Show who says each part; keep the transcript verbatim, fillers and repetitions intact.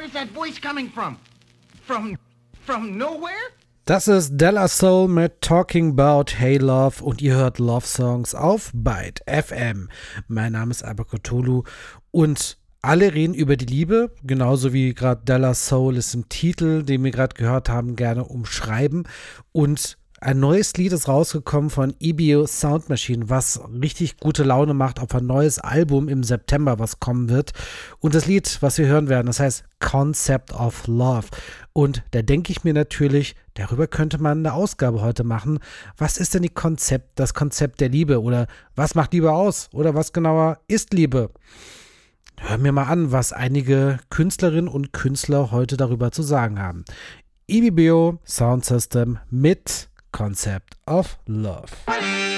Speaker 1: is that voice coming from? From, from nowhere?
Speaker 2: Das ist De La Soul mit Talking About Hey Love und ihr hört Love Songs auf Byte F M. Mein Name ist Albert Cthulhu und alle reden über die Liebe, genauso wie gerade De La Soul es im Titel, den wir gerade gehört haben, gerne umschreiben. Und ein neues Lied ist rausgekommen von E B O Sound Machine, was richtig gute Laune macht auf ein neues Album im September, was kommen wird. Und das Lied, was wir hören werden, das heißt Concept of Love. Und da denke ich mir natürlich, darüber könnte man eine Ausgabe heute machen. Was ist denn die Konzept, das Konzept der Liebe? Oder was macht Liebe aus? Oder was genauer ist Liebe? Hören wir mal an, was einige Künstlerinnen und Künstler heute darüber zu sagen haben. E B O Sound System mit Concept of Love.